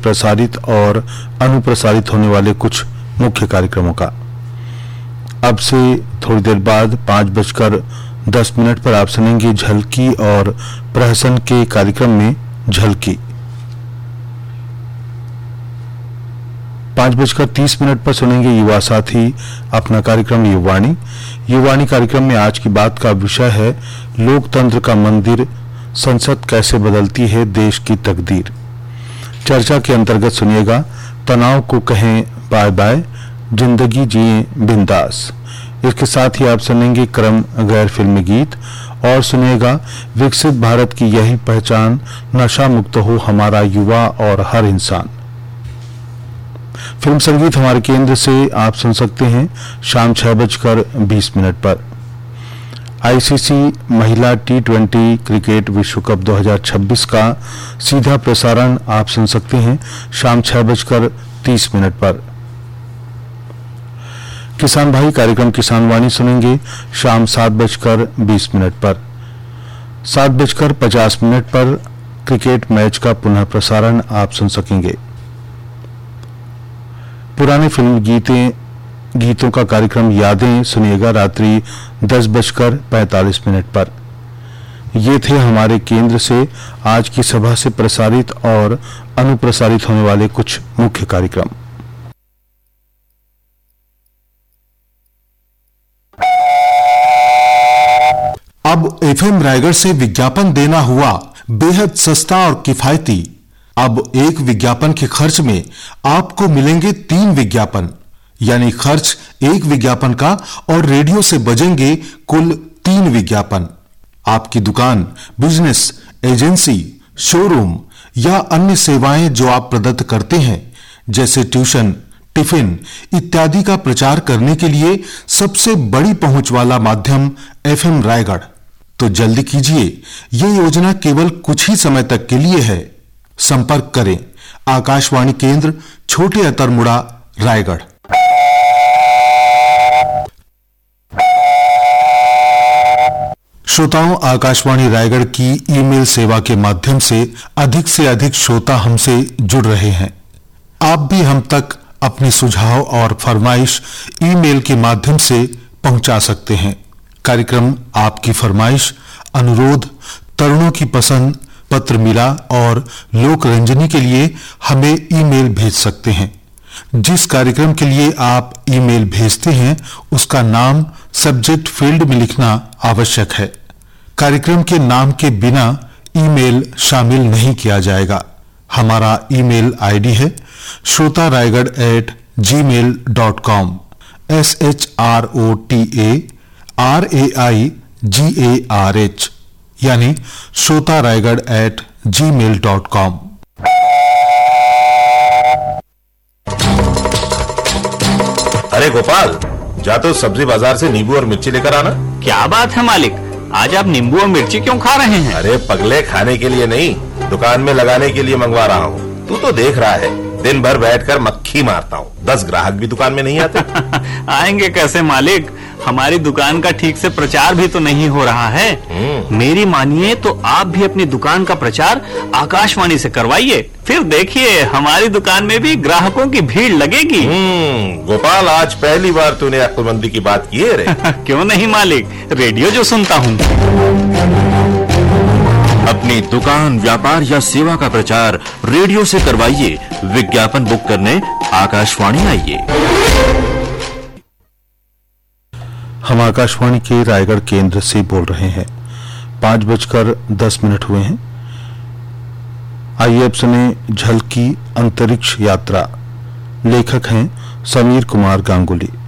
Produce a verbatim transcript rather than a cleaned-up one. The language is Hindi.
प्रसारित और अनुप्रसारित होने वाले कुछ मुख्य कार्यक्रमों का। अब से थोड़ी देर बाद पाँच बजकर दस मिनट पर आप सुनेंगे झलकी और प्रहसन के कार्यक्रम में झलकी। पाँच बजकर तीस मिनट पर सुनेंगे युवा साथी अपना कार्यक्रम युवाणी। युवाणी कार्यक्रम में आज की बात का विषय है लोकतंत्र का मंदिर, संसद कैसे बदलती है देश की तकदीर। चर्चा के अंतर्गत सुनिएगा तनाव को कहें बाय बाय, जिंदगी जिए बिंदास। इसके साथ ही आप सुनेंगे क्रम गैर फिल्मी गीत और सुनिएगा विकसित भारत की यही पहचान, नशा मुक्त हो हमारा युवा और हर इंसान। फिल्म संगीत हमारे केंद्र से आप सुन सकते हैं शाम छह बजकर बीस मिनट पर। आईसीसी महिला टी ट्वेंटी क्रिकेट विश्व कप दो हज़ार छब्बीस का सीधा प्रसारण आप सुन सकते हैं शाम छह बजकर तीस मिनट पर। किसान भाई कार्यक्रम किसान वाणी सुनेंगे शाम सात बजकर बीस मिनट पर। सात बजकर पचास मिनट पर क्रिकेट मैच का पुनः प्रसारण आप सुन सकेंगे। पुराने फिल्म गीतें गीतों का कार्यक्रम यादें सुनिएगा रात्रि दस बजकर पैंतालीस मिनट पर। ये थे हमारे केंद्र से आज की सभा से प्रसारित और अनुप्रसारित होने वाले कुछ मुख्य कार्यक्रम। अब एफएम रायगढ़ से विज्ञापन देना हुआ बेहद सस्ता और किफायती। अब एक विज्ञापन के खर्च में आपको मिलेंगे तीन विज्ञापन, यानी खर्च एक विज्ञापन का और रेडियो से बजेंगे कुल तीन विज्ञापन। आपकी दुकान, बिजनेस, एजेंसी, शोरूम या अन्य सेवाएं जो आप प्रदत्त करते हैं जैसे ट्यूशन, टिफिन इत्यादि का प्रचार करने के लिए सबसे बड़ी पहुंच वाला माध्यम एफएम रायगढ़। तो जल्दी कीजिए, यह योजना केवल कुछ ही समय तक के लिए है। संपर्क करें आकाशवाणी केंद्र छोटे अतरमुड़ा रायगढ़। श्रोताओं, आकाशवाणी रायगढ़ की ईमेल सेवा के माध्यम से अधिक से अधिक श्रोता हमसे जुड़ रहे हैं। आप भी हम तक अपने सुझाव और फरमाइश ईमेल के माध्यम से पहुंचा सकते हैं। कार्यक्रम आपकी फरमाइश, अनुरोध, तरुणों की पसंद, पत्र मिला और लोक रंजनी के लिए हमें ईमेल भेज सकते हैं। जिस कार्यक्रम के लिए आप ईमेल भेजते हैं उसका नाम सब्जेक्ट फील्ड में लिखना आवश्यक है। कार्यक्रम के नाम के बिना ईमेल शामिल नहीं किया जाएगा। हमारा ईमेल आईडी है श्रोता Raigarh eight ji mail dot com, S H R O T A R A I ji A R H, यानी श्रोता रायगढ़ एट जी मेल डॉट कॉम। अरे गोपाल, जा तो सब्जी बाजार से नींबू और मिर्ची लेकर आना। क्या बात है मालिक, आज आप नींबू और मिर्ची क्यों खा रहे हैं? अरे पगले, खाने के लिए नहीं, दुकान में लगाने के लिए मंगवा रहा हूँ। तू तो देख रहा है, दिन भर बैठकर मक्खी मारता हूँ, दस ग्राहक भी दुकान में नहीं आते। आएंगे कैसे मालिक, हमारी दुकान का ठीक से प्रचार भी तो नहीं हो रहा है। मेरी मानिए तो आप भी अपनी दुकान का प्रचार आकाशवाणी से करवाइए, फिर देखिए हमारी दुकान में भी ग्राहकों की भीड़ लगेगी। गोपाल, आज पहली बार तूने अक्लमंदी की बात की है रे। क्यों नहीं मालिक, रेडियो जो सुनता हूँ। अपनी दुकान, व्यापार या सेवा का प्रचार रेडियो से करवाइए। विज्ञापन बुक करने आकाशवाणी आइए। हम आकाशवाणी के रायगढ़ केंद्र से बोल रहे हैं। पांच बजकर दस मिनट हुए हैं। आइए अब सुने झलकी अंतरिक्ष यात्रा। लेखक हैं समीर कुमार गांगुली।